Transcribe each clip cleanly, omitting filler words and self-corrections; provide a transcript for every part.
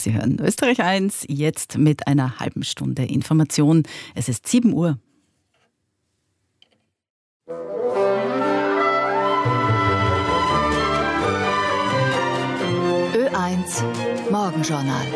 Sie hören Österreich 1, jetzt mit einer halben Stunde Information. Es ist 7 Uhr. Ö1 Morgenjournal.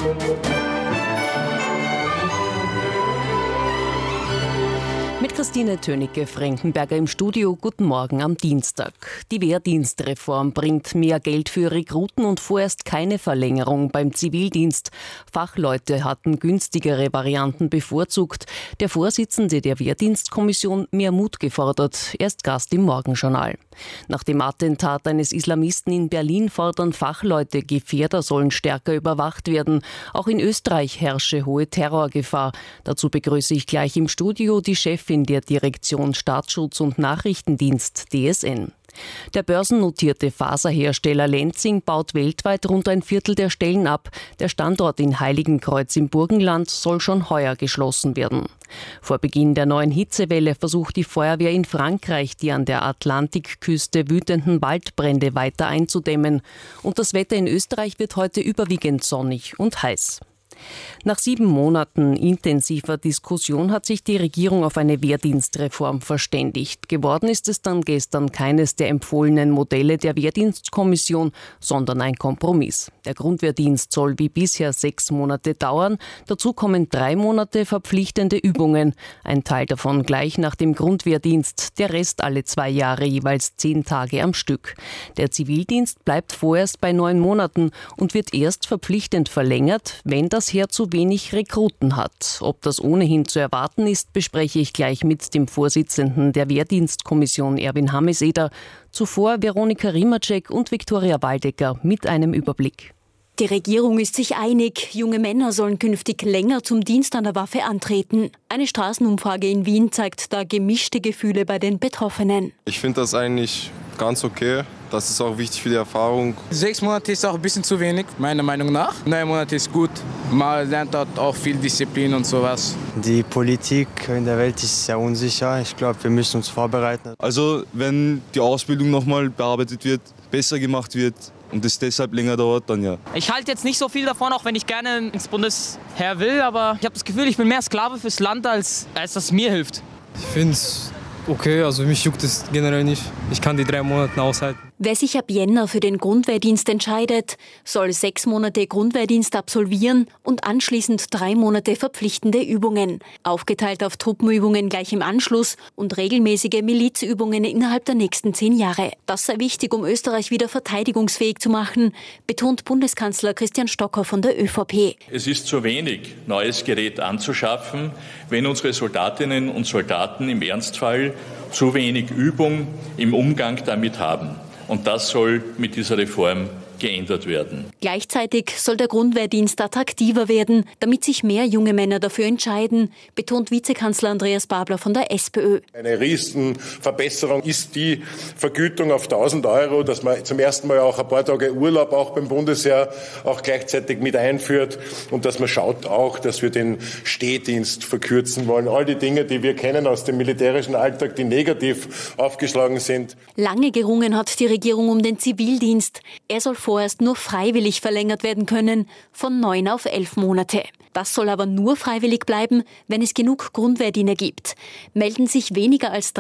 Mit Christine Tönicke-Frankenberger im Studio. Guten Morgen am Dienstag. Die Wehrdienstreform bringt mehr Geld für Rekruten und vorerst keine Verlängerung beim Zivildienst. Fachleute hatten günstigere Varianten bevorzugt. Der Vorsitzende der Wehrdienstkommission mehr Mut gefordert. Er ist Gast im Morgenjournal. Nach dem Attentat eines Islamisten in Berlin fordern Fachleute, Gefährder sollen stärker überwacht werden. Auch in Österreich herrsche hohe Terrorgefahr. Dazu begrüße ich gleich im Studio die Chefin der Direktion Staatsschutz und Nachrichtendienst DSN. Der börsennotierte Faserhersteller Lenzing baut weltweit rund ein Viertel der Stellen ab. Der Standort in Heiligenkreuz im Burgenland soll schon heuer geschlossen werden. Vor Beginn der neuen Hitzewelle versucht die Feuerwehr in Frankreich, die an der Atlantikküste wütenden Waldbrände weiter einzudämmen. Und das Wetter in Österreich wird heute überwiegend sonnig und heiß. Nach 7 Monaten intensiver Diskussion hat sich die Regierung auf eine Wehrdienstreform verständigt. Geworden ist es dann gestern keines der empfohlenen Modelle der Wehrdienstkommission, sondern ein Kompromiss. Der Grundwehrdienst soll wie bisher 6 Monate dauern. Dazu kommen 3 Monate verpflichtende Übungen. Ein Teil davon gleich nach dem Grundwehrdienst, der Rest alle 2 Jahre, jeweils 10 Tage am Stück. Der Zivildienst bleibt vorerst bei 9 Monaten und wird erst verpflichtend verlängert, wenn das Heer zu wenig Rekruten hat. Ob das ohnehin zu erwarten ist, bespreche ich gleich mit dem Vorsitzenden der Wehrdienstkommission Erwin Hameseder. Zuvor Veronika Rimacek und Viktoria Waldecker mit einem Überblick. Die Regierung ist sich einig, junge Männer sollen künftig länger zum Dienst an der Waffe antreten. Eine Straßenumfrage in Wien zeigt da gemischte Gefühle bei den Betroffenen. Ich finde das eigentlich ganz okay. Das ist auch wichtig für die Erfahrung. 6 Monate ist auch ein bisschen zu wenig, meiner Meinung nach. 9 Monate ist gut. Man lernt dort auch viel Disziplin und sowas. Die Politik in der Welt ist sehr unsicher. Ich glaube, wir müssen uns vorbereiten. Also wenn die Ausbildung nochmal bearbeitet wird, besser gemacht wird und es deshalb länger dauert, dann ja. Ich halte jetzt nicht so viel davon, auch wenn ich gerne ins Bundesheer will. Aber ich habe das Gefühl, ich bin mehr Sklave fürs Land, als das mir hilft. Ich finde es okay, also mich juckt es generell nicht. Ich kann die 3 Monate aushalten. Wer sich ab Jänner für den Grundwehrdienst entscheidet, soll 6 Monate Grundwehrdienst absolvieren und anschließend 3 Monate verpflichtende Übungen. Aufgeteilt auf Truppenübungen gleich im Anschluss und regelmäßige Milizübungen innerhalb der nächsten 10 Jahre. Das sei wichtig, um Österreich wieder verteidigungsfähig zu machen, betont Bundeskanzler Christian Stocker von der ÖVP. Es ist zu wenig, neues Gerät anzuschaffen, wenn unsere Soldatinnen und Soldaten im Ernstfall zu wenig Übung im Umgang damit haben. Und das soll mit dieser Reform geändert werden. Gleichzeitig soll der Grundwehrdienst attraktiver werden, damit sich mehr junge Männer dafür entscheiden, betont Vizekanzler Andreas Babler von der SPÖ. Eine Riesenverbesserung ist die Vergütung auf 1.000 €, dass man zum ersten Mal auch ein paar Tage Urlaub auch beim Bundesheer auch gleichzeitig mit einführt und dass man schaut auch, dass wir den Stehdienst verkürzen wollen. All die Dinge, die wir kennen aus dem militärischen Alltag, die negativ aufgeschlagen sind. Lange gerungen hat die Regierung um den Zivildienst. Er soll vorerst nur freiwillig verlängert werden können, von 9 auf 11 Monate. Das soll aber nur freiwillig bleiben, wenn es genug Grundwehrdiener gibt. Melden sich weniger als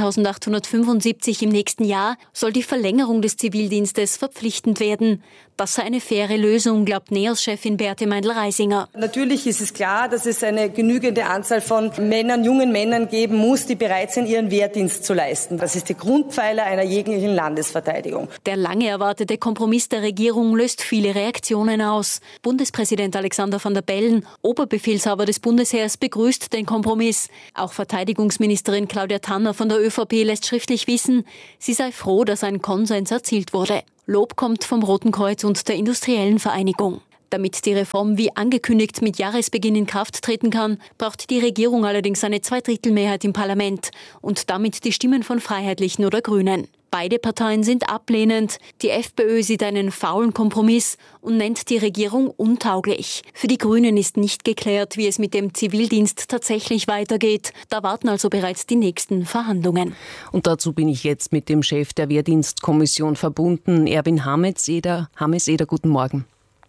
13.875 im nächsten Jahr, soll die Verlängerung des Zivildienstes verpflichtend werden. Das sei eine faire Lösung, glaubt NEOS-Chefin Beate Meindl-Reisinger. Natürlich ist es klar, dass es eine genügende Anzahl von Männern, jungen Männern geben muss, die bereit sind, ihren Wehrdienst zu leisten. Das ist der Grundpfeiler einer jeglichen Landesverteidigung. Der lange erwartete Kompromiss der Regierung löst viele Reaktionen aus. Bundespräsident Alexander Van der Bellen, Oberbefehlshaber des Bundesheers, begrüßt den Kompromiss. Auch Verteidigungsministerin Claudia Tanner von der ÖVP lässt schriftlich wissen, sie sei froh, dass ein Konsens erzielt wurde. Lob kommt vom Roten Kreuz und der Industriellen Vereinigung. Damit die Reform wie angekündigt mit Jahresbeginn in Kraft treten kann, braucht die Regierung allerdings eine Zweidrittelmehrheit im Parlament und damit die Stimmen von Freiheitlichen oder Grünen. Beide Parteien sind ablehnend. Die FPÖ sieht einen faulen Kompromiss und nennt die Regierung untauglich. Für die Grünen ist nicht geklärt, wie es mit dem Zivildienst tatsächlich weitergeht. Da warten also bereits die nächsten Verhandlungen. Und dazu bin ich jetzt mit dem Chef der Wehrdienstkommission verbunden, Erwin Hameseder. Hameseder, guten Morgen.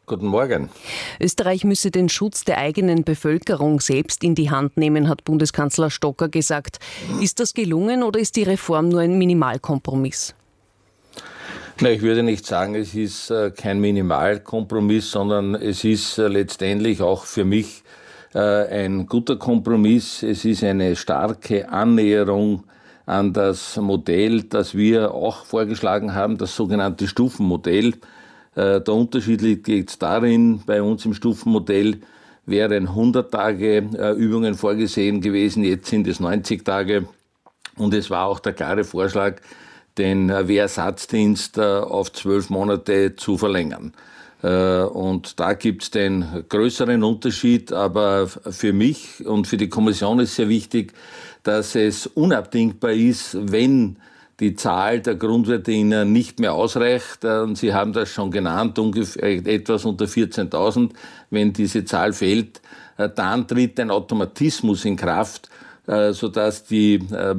Guten Morgen. Österreich müsse den Schutz der eigenen Bevölkerung selbst in die Hand nehmen, hat Bundeskanzler Stocker gesagt. Ist das gelungen oder ist die Reform nur ein Minimalkompromiss? Ich würde nicht sagen, es ist kein Minimalkompromiss, sondern es ist letztendlich auch für mich ein guter Kompromiss. Es ist eine starke Annäherung an das Modell, das wir auch vorgeschlagen haben, das sogenannte Stufenmodell. Der Unterschied liegt jetzt darin, bei uns im Stufenmodell wären 100 Tage Übungen vorgesehen gewesen, jetzt sind es 90 Tage. Und es war auch der klare Vorschlag, den Wehrersatzdienst auf 12 Monate zu verlängern. Und da gibt es den größeren Unterschied, aber für mich und für die Kommission ist sehr wichtig, dass es unabdingbar ist, wenn die Zahl der Grundwehrdiener nicht mehr ausreicht. Und Sie haben das schon genannt, ungefähr etwas unter 14.000. Wenn diese Zahl fehlt, dann tritt ein Automatismus in Kraft, sodass die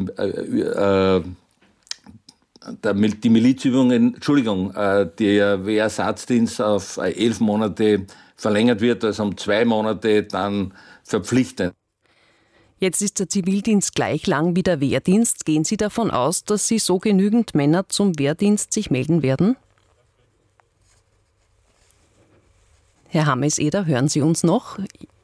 Milizübungen, der Wehrersatzdienst auf 11 Monate verlängert wird, also um 2 Monate dann verpflichtend. Jetzt ist der Zivildienst gleich lang wie der Wehrdienst. Gehen Sie davon aus, dass Sie so genügend Männer zum Wehrdienst sich melden werden? Herr Hammes-Eder, hören Sie uns noch?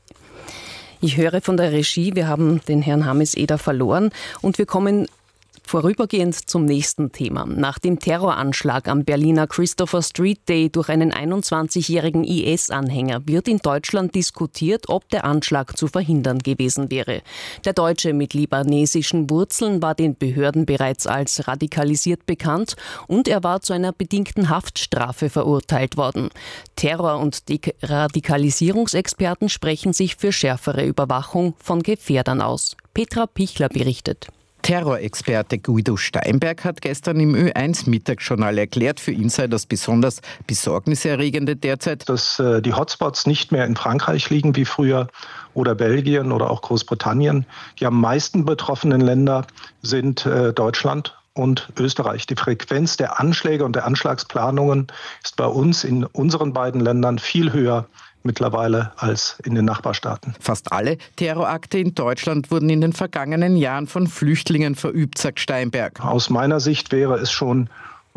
Ich höre von der Regie, wir haben den Herrn Hammes-Eder verloren und wir kommen vorübergehend zum nächsten Thema. Nach dem Terroranschlag am Berliner Christopher Street Day durch einen 21-jährigen IS-Anhänger wird in Deutschland diskutiert, ob der Anschlag zu verhindern gewesen wäre. Der Deutsche mit libanesischen Wurzeln war den Behörden bereits als radikalisiert bekannt und er war zu einer bedingten Haftstrafe verurteilt worden. Terror- und Radikalisierungsexperten sprechen sich für schärfere Überwachung von Gefährdern aus. Petra Pichler berichtet. Terrorexperte Guido Steinberg hat gestern im Ö1-Mittagsjournal erklärt, für ihn sei das besonders Besorgniserregende derzeit, dass die Hotspots nicht mehr in Frankreich liegen wie früher oder Belgien oder auch Großbritannien. Die am meisten betroffenen Länder sind Deutschland und Österreich. Die Frequenz der Anschläge und der Anschlagsplanungen ist bei uns in unseren beiden Ländern viel höher mittlerweile als in den Nachbarstaaten. Fast alle Terrorakte in Deutschland wurden in den vergangenen Jahren von Flüchtlingen verübt, sagt Steinberg. Aus meiner Sicht wäre es schon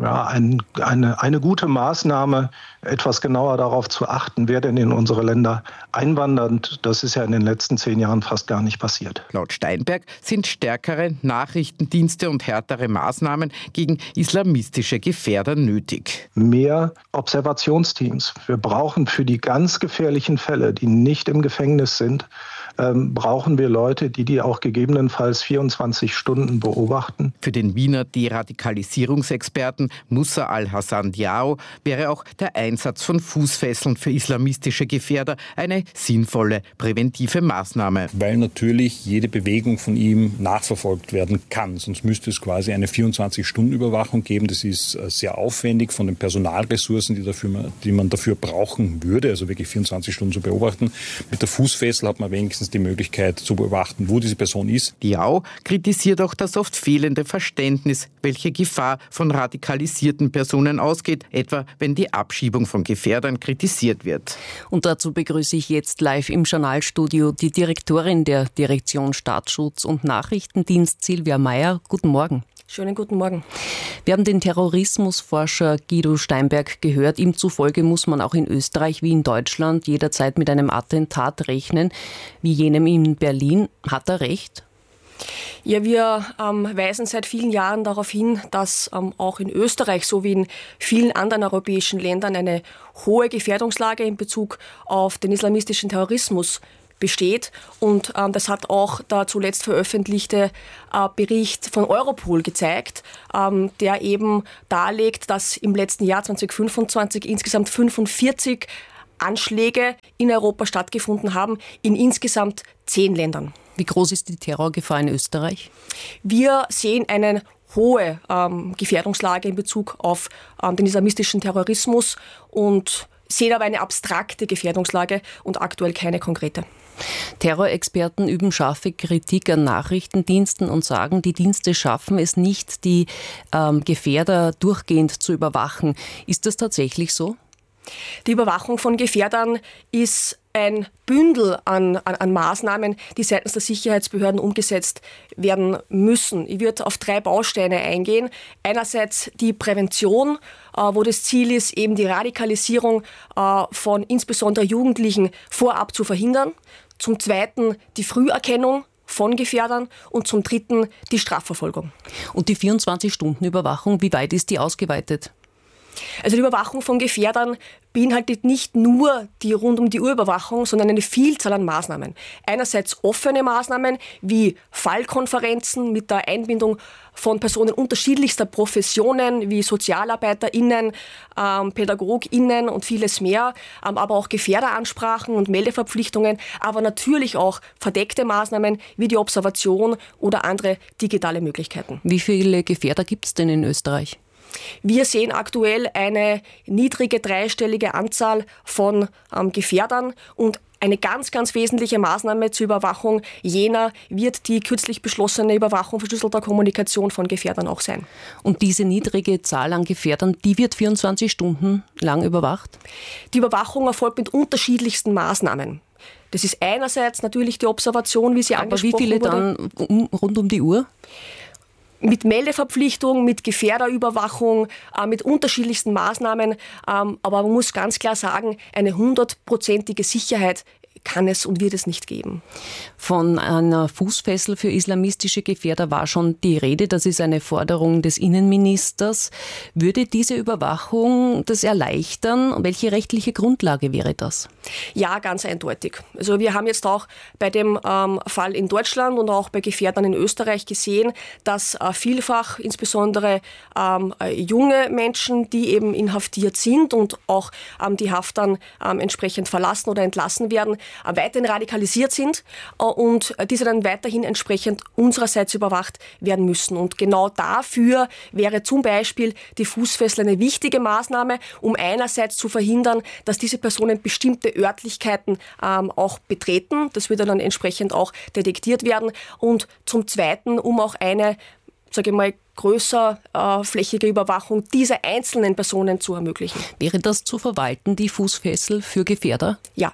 eine gute Maßnahme, etwas genauer darauf zu achten, wer denn in unsere Länder einwandert. Das ist ja in den letzten 10 Jahren fast gar nicht passiert. Laut Steinberg sind stärkere Nachrichtendienste und härtere Maßnahmen gegen islamistische Gefährder nötig. Mehr Observationsteams. Wir brauchen für die ganz gefährlichen Fälle, die nicht im Gefängnis sind, brauchen wir Leute, die auch gegebenenfalls 24 Stunden beobachten. Für den Wiener Deradikalisierungsexperten Musa al-Hassan Diao wäre auch der Einsatz von Fußfesseln für islamistische Gefährder eine sinnvolle präventive Maßnahme. Weil natürlich jede Bewegung von ihm nachverfolgt werden kann. Sonst müsste es quasi eine 24-Stunden-Überwachung geben. Das ist sehr aufwendig von den Personalressourcen, die man dafür brauchen würde, also wirklich 24 Stunden zu beobachten. Mit der Fußfessel hat man wenigstens die Möglichkeit zu beobachten, wo diese Person ist. Diao kritisiert auch das oft fehlende Verständnis, welche Gefahr von radikalisierten Personen ausgeht, etwa wenn die Abschiebung von Gefährdern kritisiert wird. Und dazu begrüße ich jetzt live im Journalstudio die Direktorin der Direktion Staatsschutz und Nachrichtendienst, Silvia Meyer. Guten Morgen. Schönen guten Morgen. Wir haben den Terrorismusforscher Guido Steinberg gehört. Ihm zufolge muss man auch in Österreich wie in Deutschland jederzeit mit einem Attentat rechnen, wie jenem in Berlin. Hat er recht? Ja, wir weisen seit vielen Jahren darauf hin, dass auch in Österreich sowie in vielen anderen europäischen Ländern eine hohe Gefährdungslage in Bezug auf den islamistischen Terrorismus besteht. Und das hat auch der zuletzt veröffentlichte Bericht von Europol gezeigt, der eben darlegt, dass im letzten Jahr 2025 insgesamt 45 Anschläge in Europa stattgefunden haben, in insgesamt 10 Ländern. Wie groß ist die Terrorgefahr in Österreich? Wir sehen eine hohe Gefährdungslage in Bezug auf den islamistischen Terrorismus und sehen aber eine abstrakte Gefährdungslage und aktuell keine konkrete. Terrorexperten üben scharfe Kritik an Nachrichtendiensten und sagen, die Dienste schaffen es nicht, die Gefährder durchgehend zu überwachen. Ist das tatsächlich so? Die Überwachung von Gefährdern ist ein Bündel an Maßnahmen, die seitens der Sicherheitsbehörden umgesetzt werden müssen. Ich würde auf 3 Bausteine eingehen. Einerseits die Prävention, wo das Ziel ist, eben die Radikalisierung von insbesondere Jugendlichen vorab zu verhindern. Zum Zweiten die Früherkennung von Gefährdern und zum Dritten die Strafverfolgung. Und die 24-Stunden-Überwachung, wie weit ist die ausgeweitet? Also die Überwachung von Gefährdern beinhaltet nicht nur die Rund-um-die-Uhr-Überwachung, sondern eine Vielzahl an Maßnahmen. Einerseits offene Maßnahmen wie Fallkonferenzen mit der Einbindung von Personen unterschiedlichster Professionen wie SozialarbeiterInnen, PädagogInnen und vieles mehr, aber auch Gefährderansprachen und Meldeverpflichtungen, aber natürlich auch verdeckte Maßnahmen wie die Observation oder andere digitale Möglichkeiten. Wie viele Gefährder gibt es denn in Österreich? Wir sehen aktuell eine niedrige dreistellige Anzahl von Gefährdern und eine ganz, ganz wesentliche Maßnahme zur Überwachung jener wird die kürzlich beschlossene Überwachung verschlüsselter Kommunikation von Gefährdern auch sein. Und diese niedrige Zahl an Gefährdern, die wird 24 Stunden lang überwacht? Die Überwachung erfolgt mit unterschiedlichsten Maßnahmen. Das ist einerseits natürlich die Observation, wie sie angesprochen wurde. Aber wie viele dann rund um die Uhr? Mit Meldeverpflichtung, mit Gefährderüberwachung, mit unterschiedlichsten Maßnahmen. Aber man muss ganz klar sagen, eine 100%ige Sicherheit kann es und wird es nicht geben. Von einer Fußfessel für islamistische Gefährder war schon die Rede. Das ist eine Forderung des Innenministers. Würde diese Überwachung das erleichtern? Welche rechtliche Grundlage wäre das? Ja, ganz eindeutig. Also wir haben jetzt auch bei dem Fall in Deutschland und auch bei Gefährdern in Österreich gesehen, dass vielfach insbesondere junge Menschen, die eben inhaftiert sind und auch die Haft dann entsprechend verlassen oder entlassen werden, weiterhin radikalisiert sind und diese dann weiterhin entsprechend unsererseits überwacht werden müssen. Und genau dafür wäre zum Beispiel die Fußfessel eine wichtige Maßnahme, um einerseits zu verhindern, dass diese Personen bestimmte Örtlichkeiten auch betreten. Das würde dann entsprechend auch detektiert werden. Und zum Zweiten, um auch eine, sage ich mal, größerflächige Überwachung dieser einzelnen Personen zu ermöglichen. Wäre das zu verwalten, die Fußfessel für Gefährder? Ja.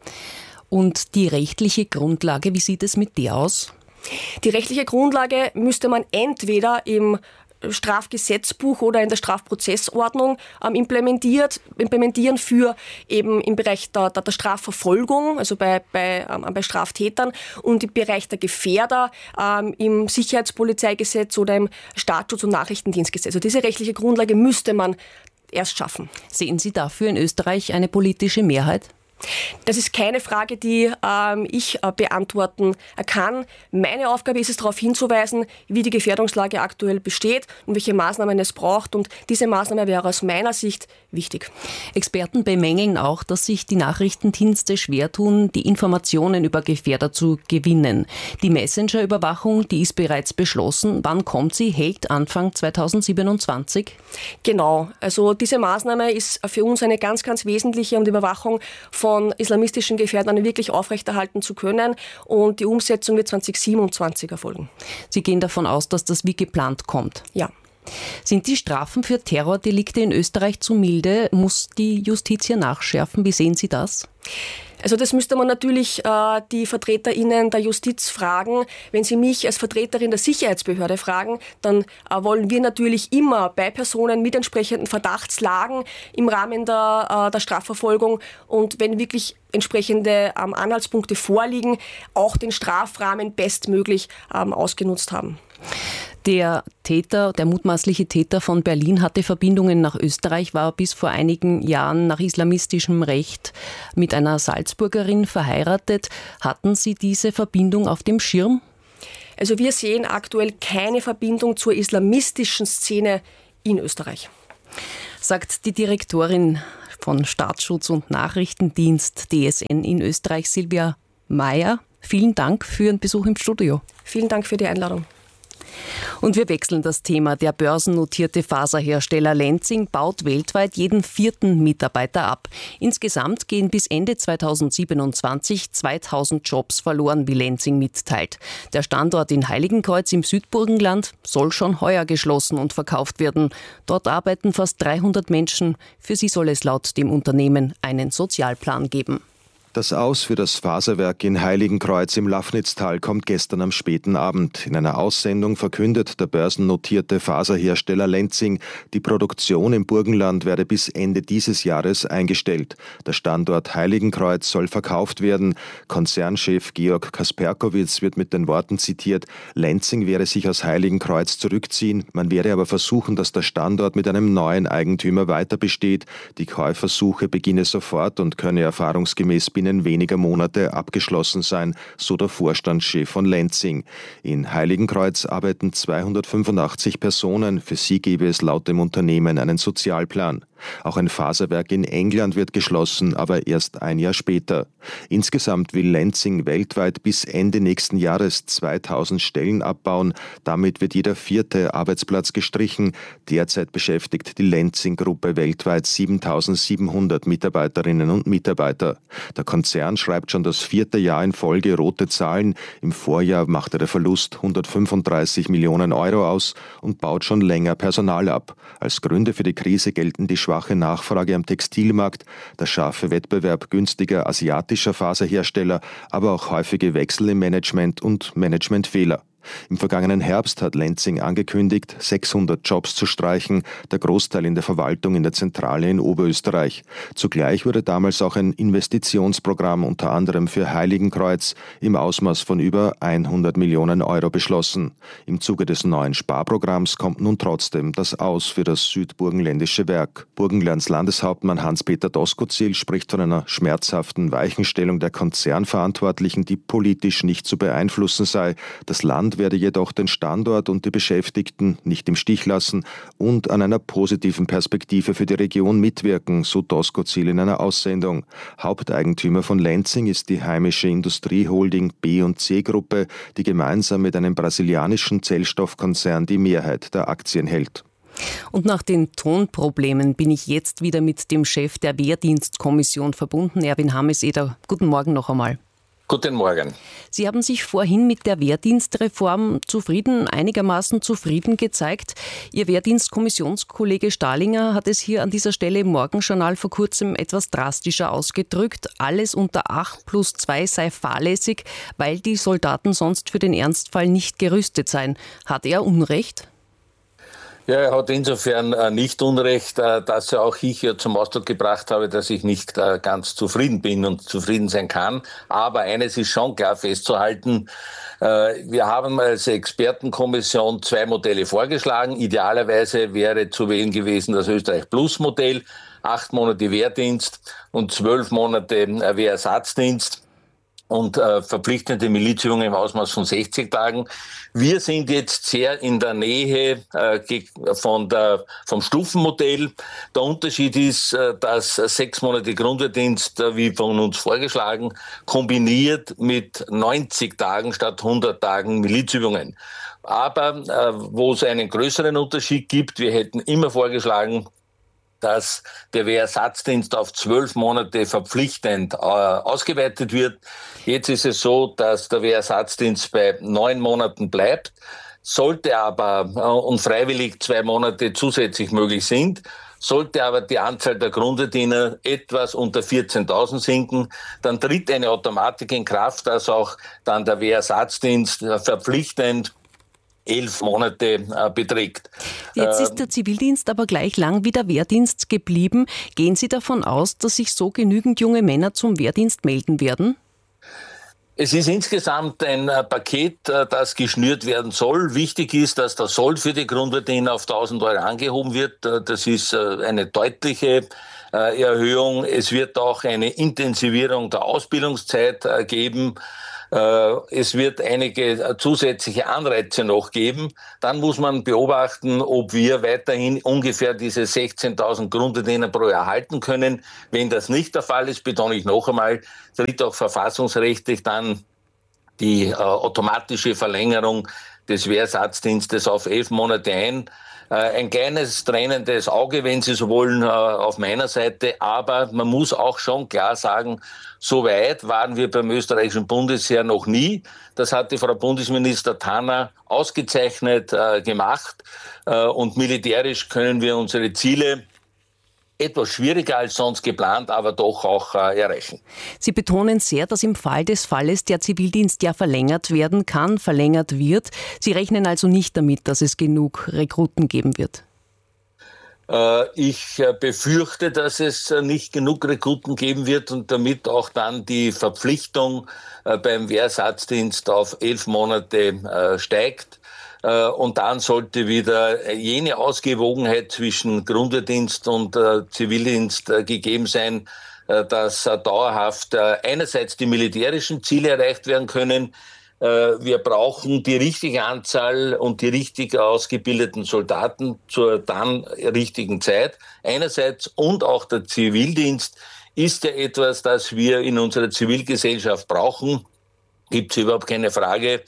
Und die rechtliche Grundlage, wie sieht es mit der aus? Die rechtliche Grundlage müsste man entweder im Strafgesetzbuch oder in der Strafprozessordnung implementieren für eben im Bereich der Strafverfolgung, also bei Straftätern, und im Bereich der Gefährder im Sicherheitspolizeigesetz oder im Staatsschutz- und Nachrichtendienstgesetz. Also diese rechtliche Grundlage müsste man erst schaffen. Sehen Sie dafür in Österreich eine politische Mehrheit? Das ist keine Frage, die ich beantworten kann. Meine Aufgabe ist es, darauf hinzuweisen, wie die Gefährdungslage aktuell besteht und welche Maßnahmen es braucht. Und diese Maßnahme wäre aus meiner Sicht wichtig. Experten bemängeln auch, dass sich die Nachrichtendienste schwer tun, die Informationen über Gefährder zu gewinnen. Die Messenger-Überwachung, die ist bereits beschlossen. Wann kommt sie? Hält Anfang 2027? Genau. Also diese Maßnahme ist für uns eine ganz, ganz wesentliche, um die Überwachung von islamistischen Gefährdern wirklich aufrechterhalten zu können. Und die Umsetzung wird 2027 erfolgen. Sie gehen davon aus, dass das wie geplant kommt? Ja. Sind die Strafen für Terrordelikte in Österreich zu milde? Muss die Justiz hier nachschärfen? Wie sehen Sie das? Also das müsste man natürlich die VertreterInnen der Justiz fragen. Wenn Sie mich als Vertreterin der Sicherheitsbehörde fragen, dann wollen wir natürlich immer bei Personen mit entsprechenden Verdachtslagen im Rahmen der Strafverfolgung und wenn wirklich entsprechende Anhaltspunkte vorliegen, auch den Strafrahmen bestmöglich ausgenutzt haben. Der mutmaßliche Täter von Berlin hatte Verbindungen nach Österreich, war bis vor einigen Jahren nach islamistischem Recht mit einer Salzburgerin verheiratet. Hatten Sie diese Verbindung auf dem Schirm? Also wir sehen aktuell keine Verbindung zur islamistischen Szene in Österreich. Sagt die Direktorin von Staatsschutz und Nachrichtendienst DSN in Österreich, Silvia Meyer. Vielen Dank für Ihren Besuch im Studio. Vielen Dank für die Einladung. Und wir wechseln das Thema. Der börsennotierte Faserhersteller Lenzing baut weltweit jeden 4. Mitarbeiter ab. Insgesamt gehen bis Ende 2027 2000 Jobs verloren, wie Lenzing mitteilt. Der Standort in Heiligenkreuz im Südburgenland soll schon heuer geschlossen und verkauft werden. Dort arbeiten fast 300 Menschen. Für sie soll es laut dem Unternehmen einen Sozialplan geben. Das Aus für das Faserwerk in Heiligenkreuz im Lafnitztal kommt gestern am späten Abend. In einer Aussendung verkündet der börsennotierte Faserhersteller Lenzing, die Produktion im Burgenland werde bis Ende dieses Jahres eingestellt. Der Standort Heiligenkreuz soll verkauft werden. Konzernchef Georg Kasperkowitz wird mit den Worten zitiert: Lenzing werde sich aus Heiligenkreuz zurückziehen. Man werde aber versuchen, dass der Standort mit einem neuen Eigentümer weiter besteht. Die Käufersuche beginne sofort und könne erfahrungsgemäß binnen weniger Monate abgeschlossen sein, so der Vorstandschef von Lenzing. In Heiligenkreuz arbeiten 285 Personen. Für sie gebe es laut dem Unternehmen einen Sozialplan. Auch ein Faserwerk in England wird geschlossen, aber erst ein Jahr später. Insgesamt will Lenzing weltweit bis Ende nächsten Jahres 2000 Stellen abbauen. Damit wird jeder 4. Arbeitsplatz gestrichen. Derzeit beschäftigt die Lenzing-Gruppe weltweit 7700 Mitarbeiterinnen und Mitarbeiter. Der Konzern schreibt schon das 4. Jahr in Folge rote Zahlen. Im Vorjahr machte der Verlust 135 Millionen Euro aus und baut schon länger Personal ab. Als Gründe für die Krise gelten die schwache Nachfrage am Textilmarkt, der scharfe Wettbewerb günstiger asiatischer Faserhersteller, aber auch häufige Wechsel im Management und Managementfehler. Im vergangenen Herbst hat Lenzing angekündigt, 600 Jobs zu streichen, der Großteil in der Verwaltung in der Zentrale in Oberösterreich. Zugleich wurde damals auch ein Investitionsprogramm unter anderem für Heiligenkreuz im Ausmaß von über 100 Millionen Euro beschlossen. Im Zuge des neuen Sparprogramms kommt nun trotzdem das Aus für das südburgenländische Werk. Burgenlands Landeshauptmann Hans-Peter Doskozil spricht von einer schmerzhaften Weichenstellung der Konzernverantwortlichen, die politisch nicht zu beeinflussen sei. Das Land werde jedoch den Standort und die Beschäftigten nicht im Stich lassen und an einer positiven Perspektive für die Region mitwirken, so Doskozil in einer Aussendung. Haupteigentümer von Lenzing ist die heimische Industrieholding B&C-Gruppe, die gemeinsam mit einem brasilianischen Zellstoffkonzern die Mehrheit der Aktien hält. Und nach den Tonproblemen bin ich jetzt wieder mit dem Chef der Wehrdienstkommission verbunden, Erwin Hameseder. Guten Morgen noch einmal. Guten Morgen. Sie haben sich vorhin mit der Wehrdienstreform einigermaßen zufrieden gezeigt. Ihr Wehrdienstkommissionskollege Stahlinger hat es hier an dieser Stelle im Morgenjournal vor kurzem etwas drastischer ausgedrückt. Alles unter 8+2 sei fahrlässig, weil die Soldaten sonst für den Ernstfall nicht gerüstet seien. Hat er Unrecht? Ja, er hat insofern nicht Unrecht, dass auch ich zum Ausdruck gebracht habe, dass ich nicht ganz zufrieden bin und zufrieden sein kann. Aber eines ist schon klar festzuhalten. Wir haben als Expertenkommission 2 Modelle vorgeschlagen. Idealerweise wäre zu wählen gewesen das Österreich-Plus-Modell, 8 Monate Wehrdienst und 12 Monate Wehrersatzdienst und verpflichtende Milizübungen im Ausmaß von 60 Tagen. Wir sind jetzt sehr in der Nähe vom Stufenmodell. Der Unterschied ist, dass 6 Monate Grundwehrdienst, wie von uns vorgeschlagen, kombiniert mit 90 Tagen statt 100 Tagen Milizübungen. Aber wo es einen größeren Unterschied gibt, wir hätten immer vorgeschlagen, dass der Wehrersatzdienst auf 12 Monate verpflichtend ausgeweitet wird. Jetzt ist es so, dass der Wehrersatzdienst bei 9 Monaten bleibt. Sollte aber, und freiwillig 2 Monate zusätzlich möglich sind, sollte aber die Anzahl der Grundverdiener etwas unter 14.000 sinken, dann tritt eine Automatik in Kraft, dass auch dann der Wehrersatzdienst verpflichtend 11 Monate beträgt. Jetzt ist der Zivildienst aber gleich lang wie der Wehrdienst geblieben. Gehen Sie davon aus, dass sich so genügend junge Männer zum Wehrdienst melden werden? Es ist insgesamt ein Paket, das geschnürt werden soll. Wichtig ist, dass der Sold für die Grundverdiener auf 1.000 Euro angehoben wird. Das ist eine deutliche Erhöhung. Es wird auch eine Intensivierung der Ausbildungszeit geben. Es wird einige zusätzliche Anreize noch geben. Dann muss man beobachten, ob wir weiterhin ungefähr diese 16.000 Grundverdiener pro Jahr halten können. Wenn das nicht der Fall ist, betone ich noch einmal, tritt auch verfassungsrechtlich dann die automatische Verlängerung des Wehrersatzdienstes auf 11 Monate ein. Ein kleines tränendes Auge, wenn Sie so wollen, auf meiner Seite. Aber man muss auch schon klar sagen, so weit waren wir beim österreichischen Bundesheer noch nie. Das hat die Frau Bundesminister Tanner ausgezeichnet gemacht. Und militärisch können wir unsere Ziele etwas schwieriger als sonst geplant, aber doch auch erreichen. Sie betonen sehr, dass im Fall des Falles der Zivildienst ja verlängert werden kann, verlängert wird. Sie rechnen also nicht damit, dass es genug Rekruten geben wird? Ich befürchte, dass es nicht genug Rekruten geben wird und damit auch dann die Verpflichtung beim Wehrersatzdienst auf 11 Monate steigt. Und dann sollte wieder jene Ausgewogenheit zwischen Grundwehrdienst und Zivildienst gegeben sein, dass dauerhaft einerseits die militärischen Ziele erreicht werden können. Wir brauchen die richtige Anzahl und die richtig ausgebildeten Soldaten zur dann richtigen Zeit. Einerseits und auch der Zivildienst ist ja etwas, das wir in unserer Zivilgesellschaft brauchen. Gibt es überhaupt keine Frage.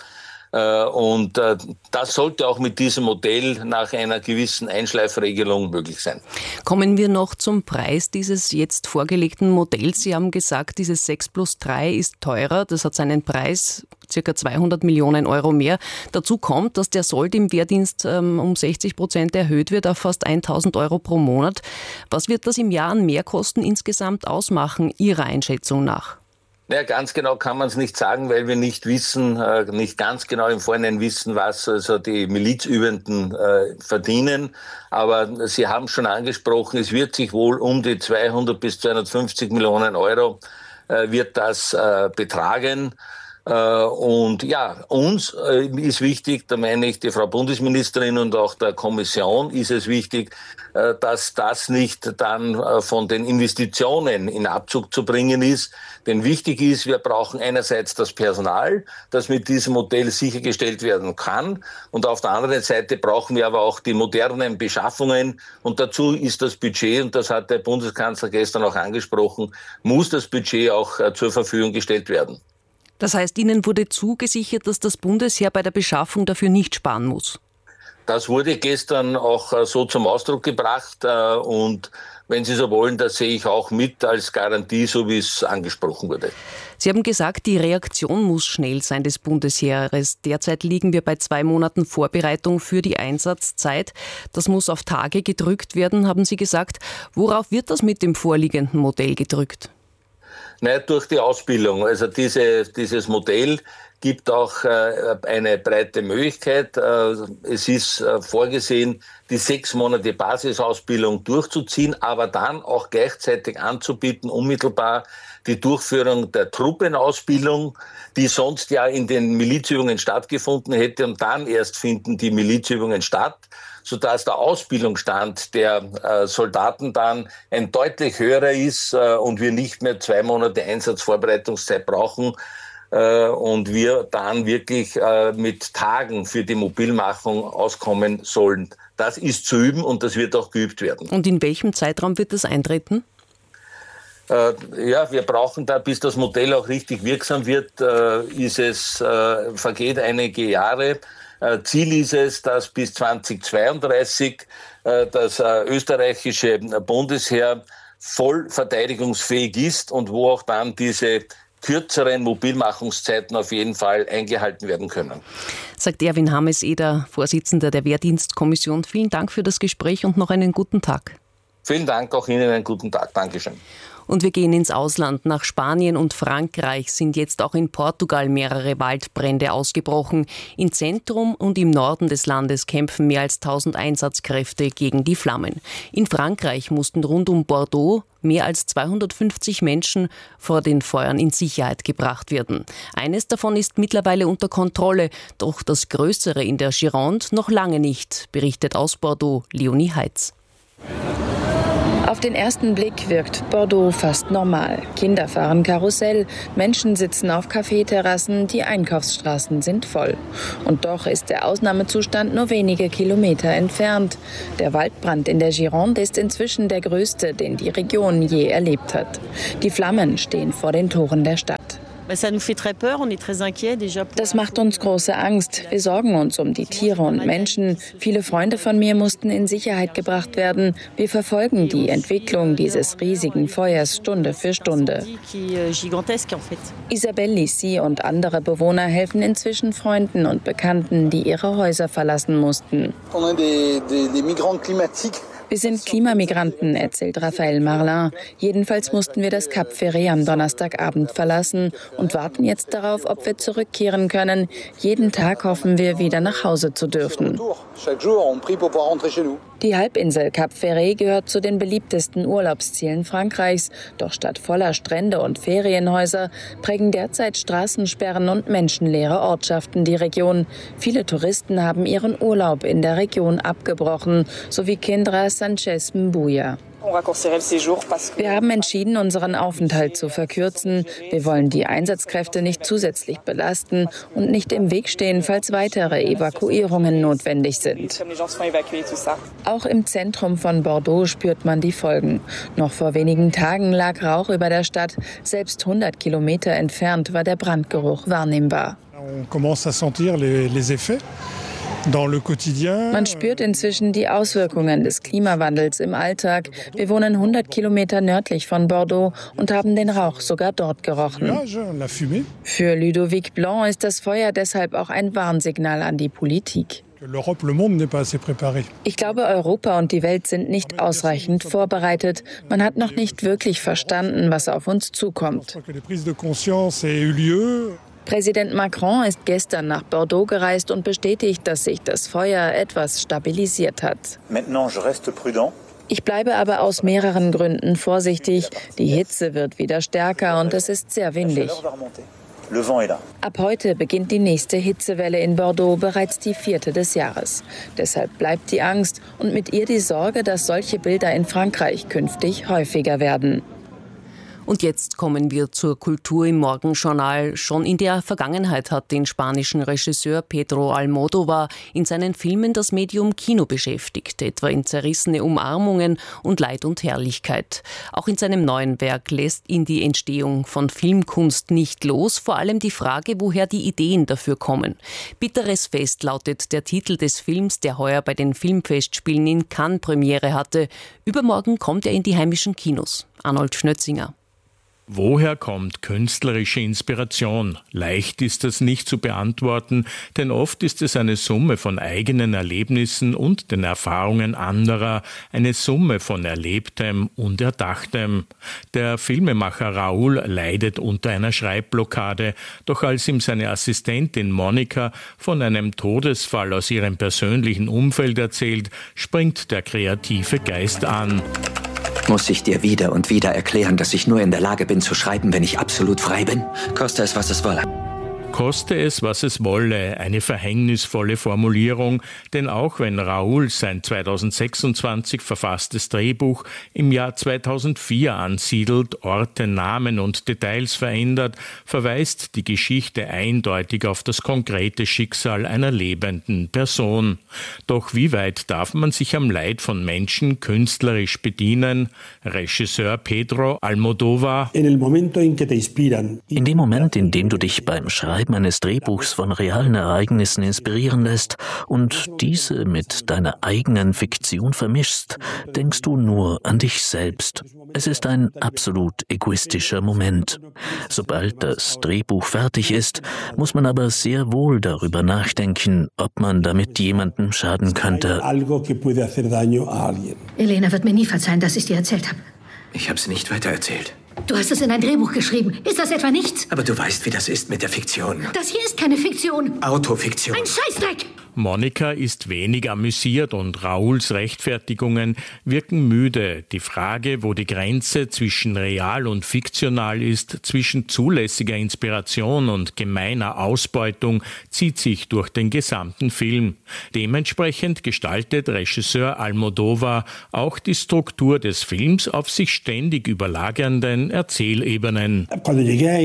Und das sollte auch mit diesem Modell nach einer gewissen Einschleifregelung möglich sein. Kommen wir noch zum Preis dieses jetzt vorgelegten Modells. Sie haben gesagt, dieses 6+3 ist teurer. Das hat seinen Preis, ca. 200 Millionen Euro mehr. Dazu kommt, dass der Sold im Wehrdienst um 60% erhöht wird auf fast 1.000 Euro pro Monat. Was wird das im Jahr an Mehrkosten insgesamt ausmachen, Ihrer Einschätzung nach? Ja, ganz genau kann man es nicht sagen, weil wir nicht wissen, nicht ganz genau im Vorhinein wissen, was also die Milizübenden verdienen. Aber Sie haben schon angesprochen, es wird sich wohl um die 200 bis 250 Millionen Euro wird das betragen. Und ja, uns ist wichtig, da meine ich die Frau Bundesministerin und auch der Kommission ist es wichtig, dass das nicht dann von den Investitionen in Abzug zu bringen ist. Denn wichtig ist, wir brauchen einerseits das Personal, das mit diesem Modell sichergestellt werden kann. Und auf der anderen Seite brauchen wir aber auch die modernen Beschaffungen. Und dazu ist das Budget, und das hat der Bundeskanzler gestern auch angesprochen, muss das Budget auch zur Verfügung gestellt werden. Das heißt, Ihnen wurde zugesichert, dass das Bundesheer bei der Beschaffung dafür nicht sparen muss? Das wurde gestern auch so zum Ausdruck gebracht. Und wenn Sie so wollen, das sehe ich auch mit als Garantie, so wie es angesprochen wurde. Sie haben gesagt, die Reaktion muss schnell sein des Bundesheeres. Derzeit liegen wir bei 2 Monaten Vorbereitung für die Einsatzzeit. Das muss auf Tage gedrückt werden, haben Sie gesagt. Worauf wird das mit dem vorliegenden Modell gedrückt? Nein, durch die Ausbildung. Also dieses Modell gibt auch eine breite Möglichkeit. Es ist vorgesehen, die 6 Monate Basisausbildung durchzuziehen, aber dann auch gleichzeitig anzubieten, unmittelbar die Durchführung der Truppenausbildung, die sonst ja in den Milizübungen stattgefunden hätte, und dann erst finden die Milizübungen statt, sodass der Ausbildungsstand der Soldaten dann ein deutlich höherer ist und wir nicht mehr 2 Monate Einsatzvorbereitungszeit brauchen und wir dann wirklich mit Tagen für die Mobilmachung auskommen sollen. Das ist zu üben und das wird auch geübt werden. Und in welchem Zeitraum wird das eintreten? Ja, wir brauchen da, bis das Modell auch richtig wirksam wird, vergeht einige Jahre. Ziel ist es, dass bis 2032 das österreichische Bundesheer voll verteidigungsfähig ist und wo auch dann diese kürzeren Mobilmachungszeiten auf jeden Fall eingehalten werden können. Sagt Erwin Hammes-Eder, Vorsitzender der Wehrdienstkommission. Vielen Dank für das Gespräch und noch einen guten Tag. Vielen Dank, auch Ihnen einen guten Tag. Dankeschön. Und wir gehen ins Ausland. Nach Spanien und Frankreich sind jetzt auch in Portugal mehrere Waldbrände ausgebrochen. Im Zentrum und im Norden des Landes kämpfen mehr als 1000 Einsatzkräfte gegen die Flammen. In Frankreich mussten rund um Bordeaux mehr als 250 Menschen vor den Feuern in Sicherheit gebracht werden. Eines davon ist mittlerweile unter Kontrolle, doch das Größere in der Gironde noch lange nicht, berichtet aus Bordeaux Leonie Heitz. Auf den ersten Blick wirkt Bordeaux fast normal. Kinder fahren Karussell, Menschen sitzen auf Kaffeeterrassen, die Einkaufsstraßen sind voll. Und doch ist der Ausnahmezustand nur wenige Kilometer entfernt. Der Waldbrand in der Gironde ist inzwischen der größte, den die Region je erlebt hat. Die Flammen stehen vor den Toren der Stadt. Das macht uns große Angst. Wir sorgen uns um die Tiere und Menschen. Viele Freunde von mir mussten in Sicherheit gebracht werden. Wir verfolgen die Entwicklung dieses riesigen Feuers Stunde für Stunde. Isabelle Lissi und andere Bewohner helfen inzwischen Freunden und Bekannten, die ihre Häuser verlassen mussten. Wir sind Klimamigranten, erzählt Raphael Marlin. Jedenfalls mussten wir das Cap Ferret am Donnerstagabend verlassen und warten jetzt darauf, ob wir zurückkehren können. Jeden Tag hoffen wir, wieder nach Hause zu dürfen. Die Halbinsel Cap Ferret gehört zu den beliebtesten Urlaubszielen Frankreichs. Doch statt voller Strände und Ferienhäuser prägen derzeit Straßensperren und menschenleere Ortschaften die Region. Viele Touristen haben ihren Urlaub in der Region abgebrochen, so wie Kendra Sanchez Mbuya. Wir haben entschieden, unseren Aufenthalt zu verkürzen. Wir wollen die Einsatzkräfte nicht zusätzlich belasten und nicht im Weg stehen, falls weitere Evakuierungen notwendig sind. Auch im Zentrum von Bordeaux spürt man die Folgen. Noch vor wenigen Tagen lag Rauch über der Stadt. Selbst 100 Kilometer entfernt war der Brandgeruch wahrnehmbar. Man spürt inzwischen die Auswirkungen des Klimawandels im Alltag. Wir wohnen 100 Kilometer nördlich von Bordeaux und haben den Rauch sogar dort gerochen. Für Ludovic Blanc ist das Feuer deshalb auch ein Warnsignal an die Politik. Ich glaube, Europa und die Welt sind nicht ausreichend vorbereitet. Man hat noch nicht wirklich verstanden, was auf uns zukommt. Präsident Macron ist gestern nach Bordeaux gereist und bestätigt, dass sich das Feuer etwas stabilisiert hat. Ich bleibe aber aus mehreren Gründen vorsichtig. Die Hitze wird wieder stärker und es ist sehr windig. Ab heute beginnt die nächste Hitzewelle in Bordeaux, bereits die 4. des Jahres. Deshalb bleibt die Angst und mit ihr die Sorge, dass solche Bilder in Frankreich künftig häufiger werden. Und jetzt kommen wir zur Kultur im Morgenjournal. Schon in der Vergangenheit hat den spanischen Regisseur Pedro Almodóvar in seinen Filmen das Medium Kino beschäftigt, etwa in Zerrissene Umarmungen und Leid und Herrlichkeit. Auch in seinem neuen Werk lässt ihn die Entstehung von Filmkunst nicht los, vor allem die Frage, woher die Ideen dafür kommen. Bitteres Fest lautet der Titel des Films, der heuer bei den Filmfestspielen in Cannes Premiere hatte. Übermorgen kommt er in die heimischen Kinos. Arnold Schnötzinger. Woher kommt künstlerische Inspiration? Leicht ist das nicht zu beantworten, denn oft ist es eine Summe von eigenen Erlebnissen und den Erfahrungen anderer, eine Summe von Erlebtem und Erdachtem. Der Filmemacher Raúl leidet unter einer Schreibblockade, doch als ihm seine Assistentin Monika von einem Todesfall aus ihrem persönlichen Umfeld erzählt, springt der kreative Geist an. Muss ich dir wieder und wieder erklären, dass ich nur in der Lage bin zu schreiben, wenn ich absolut frei bin? Koste es, was es wolle. Koste es, was es wolle, eine verhängnisvolle Formulierung, denn auch wenn Raúl sein 2026 verfasstes Drehbuch im Jahr 2004 ansiedelt, Orte, Namen und Details verändert, verweist die Geschichte eindeutig auf das konkrete Schicksal einer lebenden Person. Doch wie weit darf man sich am Leid von Menschen künstlerisch bedienen? Regisseur Pedro Almodóvar. In dem Moment, in dem du dich beim Schreiben eines Drehbuchs von realen Ereignissen inspirieren lässt und diese mit deiner eigenen Fiktion vermischst, denkst du nur an dich selbst. Es ist ein absolut egoistischer Moment. Sobald das Drehbuch fertig ist, muss man aber sehr wohl darüber nachdenken, ob man damit jemandem schaden könnte. Elena wird mir nie verzeihen, dass ich dir erzählt habe. Ich habe es nicht weitererzählt. Du hast es in ein Drehbuch geschrieben. Ist das etwa nichts? Aber du weißt, wie das ist mit der Fiktion. Das hier ist keine Fiktion. Autofiktion. Ein Scheißdreck. Monika ist wenig amüsiert und Raúls Rechtfertigungen wirken müde. Die Frage, wo die Grenze zwischen real und fiktional ist, zwischen zulässiger Inspiration und gemeiner Ausbeutung, zieht sich durch den gesamten Film. Dementsprechend gestaltet Regisseur Almodóvar auch die Struktur des Films auf sich ständig überlagernden Erzählebenen.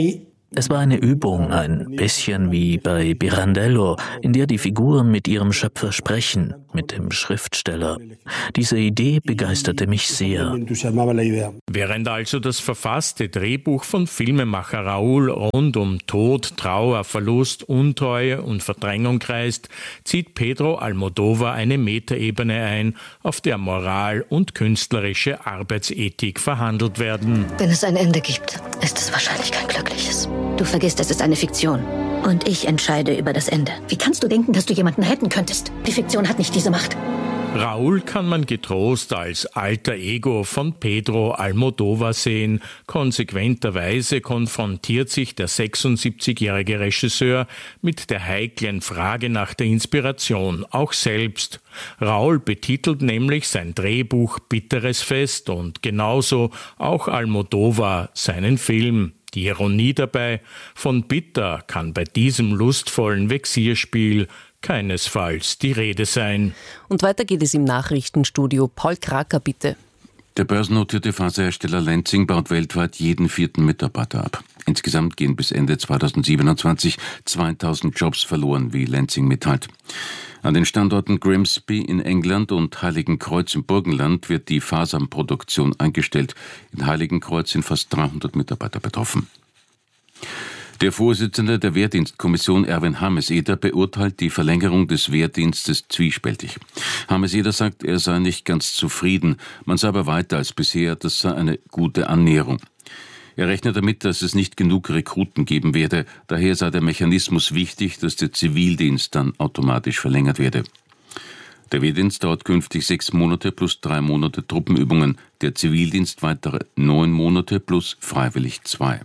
Es war eine Übung, ein bisschen wie bei Pirandello, in der die Figuren mit ihrem Schöpfer sprechen, mit dem Schriftsteller. Diese Idee begeisterte mich sehr. Während also das verfasste Drehbuch von Filmemacher Raúl rund um Tod, Trauer, Verlust, Untreue und Verdrängung kreist, zieht Pedro Almodóvar eine Metaebene ein, auf der Moral und künstlerische Arbeitsethik verhandelt werden. Wenn es ein Ende gibt, ist es wahrscheinlich kein glückliches. Du vergisst, es ist eine Fiktion. Und ich entscheide über das Ende. Wie kannst du denken, dass du jemanden retten könntest? Die Fiktion hat nicht diese Macht. Raúl kann man getrost als alter Ego von Pedro Almodóvar sehen. Konsequenterweise konfrontiert sich der 76-jährige Regisseur mit der heiklen Frage nach der Inspiration, auch selbst. Raúl betitelt nämlich sein Drehbuch Bitteres Fest und genauso auch Almodóvar seinen Film. Die Ironie dabei, von bitter kann bei diesem lustvollen Vexierspiel keinesfalls die Rede sein. Und weiter geht es im Nachrichtenstudio. Paul Kraker, bitte. Der börsennotierte Faserhersteller Lenzing baut weltweit jeden 4. Mitarbeiter ab. Insgesamt gehen bis Ende 2027 2000 Jobs verloren, wie Lenzing mitteilt. An den Standorten Grimsby in England und Heiligenkreuz im Burgenland wird die Faserproduktion eingestellt. In Heiligenkreuz sind fast 300 Mitarbeiter betroffen. Der Vorsitzende der Wehrdienstkommission Erwin Hameseder beurteilt die Verlängerung des Wehrdienstes zwiespältig. Hameseder sagt, er sei nicht ganz zufrieden, man sei aber weiter als bisher, das sei eine gute Annäherung. Er rechnet damit, dass es nicht genug Rekruten geben werde, daher sei der Mechanismus wichtig, dass der Zivildienst dann automatisch verlängert werde. Der Wehrdienst dauert künftig 6 Monate plus 3 Monate Truppenübungen, der Zivildienst weitere 9 Monate plus freiwillig 2.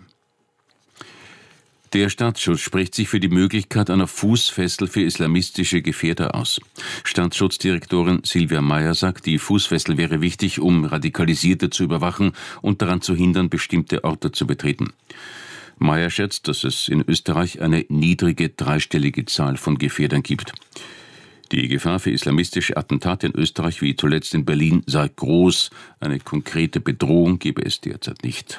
Der Staatsschutz spricht sich für die Möglichkeit einer Fußfessel für islamistische Gefährder aus. Staatsschutzdirektorin Silvia Meyer sagt, die Fußfessel wäre wichtig, um Radikalisierte zu überwachen und daran zu hindern, bestimmte Orte zu betreten. Meyer schätzt, dass es in Österreich eine niedrige dreistellige Zahl von Gefährdern gibt. Die Gefahr für islamistische Attentate in Österreich wie zuletzt in Berlin sei groß. Eine konkrete Bedrohung gebe es derzeit nicht.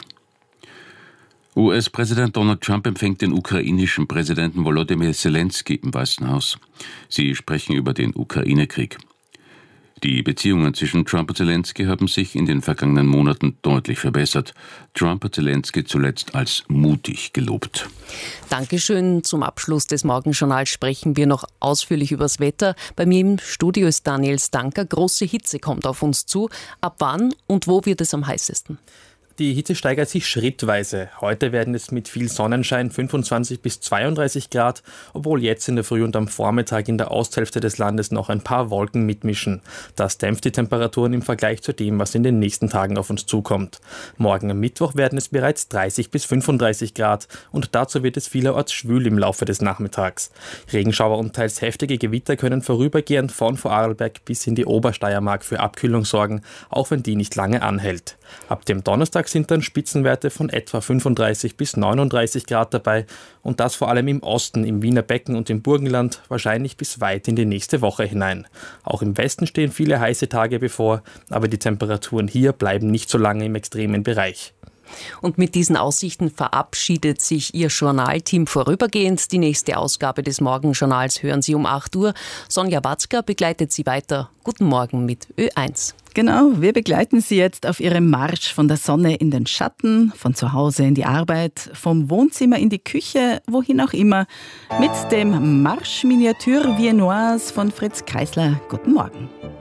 US-Präsident Donald Trump empfängt den ukrainischen Präsidenten Volodymyr Zelensky im Weißen Haus. Sie sprechen über den Ukraine-Krieg. Die Beziehungen zwischen Trump und Zelensky haben sich in den vergangenen Monaten deutlich verbessert. Trump hat Zelensky zuletzt als mutig gelobt. Dankeschön. Zum Abschluss des Morgenjournals sprechen wir noch ausführlich über das Wetter. Bei mir im Studio ist Daniel Stanker. Große Hitze kommt auf uns zu. Ab wann und wo wird es am heißesten? Die Hitze steigert sich schrittweise. Heute werden es mit viel Sonnenschein 25 bis 32 Grad, obwohl jetzt in der Früh und am Vormittag in der Osthälfte des Landes noch ein paar Wolken mitmischen. Das dämpft die Temperaturen im Vergleich zu dem, was in den nächsten Tagen auf uns zukommt. Morgen am Mittwoch werden es bereits 30 bis 35 Grad und dazu wird es vielerorts schwül im Laufe des Nachmittags. Regenschauer und teils heftige Gewitter können vorübergehend von Vorarlberg bis in die Obersteiermark für Abkühlung sorgen, auch wenn die nicht lange anhält. Ab dem Donnerstag sind dann Spitzenwerte von etwa 35 bis 39 Grad dabei und das vor allem im Osten, im Wiener Becken und im Burgenland, wahrscheinlich bis weit in die nächste Woche hinein. Auch im Westen stehen viele heiße Tage bevor, aber die Temperaturen hier bleiben nicht so lange im extremen Bereich. Und mit diesen Aussichten verabschiedet sich Ihr Journalteam vorübergehend. Die nächste Ausgabe des Morgenjournals hören Sie um 8 Uhr. Sonja Watzka begleitet Sie weiter. Guten Morgen mit Ö1. Genau, wir begleiten Sie jetzt auf Ihrem Marsch von der Sonne in den Schatten, von zu Hause in die Arbeit, vom Wohnzimmer in die Küche, wohin auch immer, mit dem Marsch Miniature Viennoise von Fritz Kreisler. Guten Morgen.